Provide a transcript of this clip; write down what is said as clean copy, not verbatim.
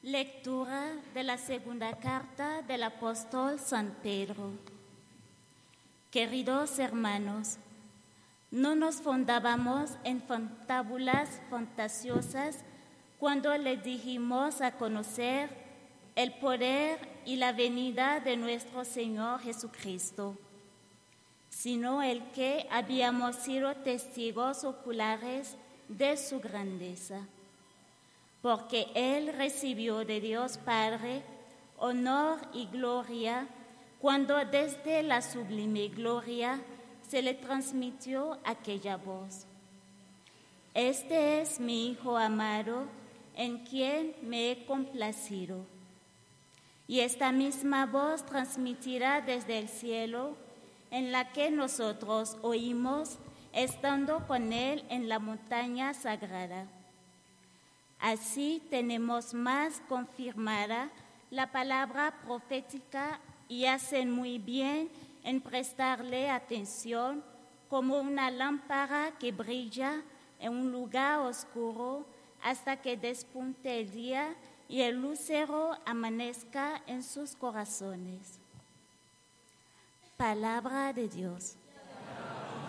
Lectura de la segunda carta del apóstol San Pedro. Queridos hermanos, no nos fundábamos en fábulas fantasiosas cuando les dijimos a conocer el poder y la venida de nuestro Señor Jesucristo, sino el que habíamos sido testigos oculares de su grandeza. Porque Él recibió de Dios Padre honor y gloria cuando desde la sublime gloria se le transmitió aquella voz: Este es mi Hijo amado, en quien me he complacido. Y esta misma voz transmitirá desde el cielo, en la que nosotros oímos estando con Él en la montaña sagrada. Así tenemos más confirmada la palabra profética y hacen muy bien en prestarle atención como una lámpara que brilla en un lugar oscuro hasta que despunte el día y el lucero amanezca en sus corazones. Palabra de Dios.